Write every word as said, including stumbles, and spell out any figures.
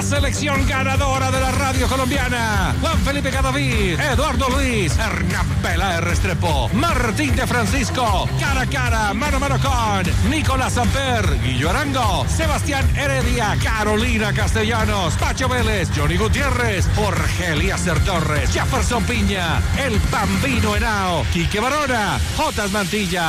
selección ganadora de la radio colombiana. Juan Felipe Cadavid, Eduardo Luis, Hernán Peláez Restrepo, Martín de Francisco, cara a cara, mano a mano con Nicolás Samper, Guillo Arango, Sebastián Heredia, Carolina Castellanos, Pacho Vélez, Johnny Gutiérrez, Jorge Eliezer Torres, Jefferson Piña, El Bambino Henao, Quique Barona, Jotas Mantilla,